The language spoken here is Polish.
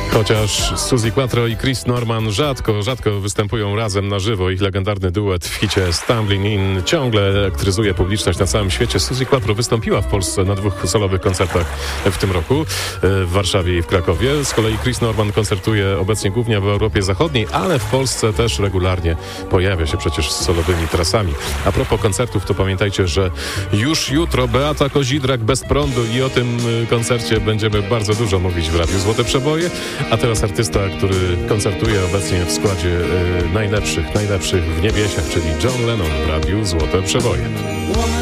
Chociaż Suzi Quatro i Chris Norman rzadko występują razem na żywo, ich legendarny duet w hicie Stumbling In ciągle elektryzuje publiczność na całym świecie. Suzi Quatro wystąpiła w Polsce na 2 solowych koncertach w tym roku, w Warszawie i w Krakowie. Z kolei Chris Norman koncertuje obecnie głównie w Europie Zachodniej, ale w Polsce też regularnie pojawia się przecież z solowymi trasami. A propos koncertów, to pamiętajcie, że już jutro Beata Kozidrak bez prądu i o tym koncercie będziemy bardzo dużo mówić w Radiu Złote Przeboje. A teraz artysta, który koncertuje obecnie w składzie najlepszych w niewiesiach, czyli John Lennon w Radiu Złote Przeboje.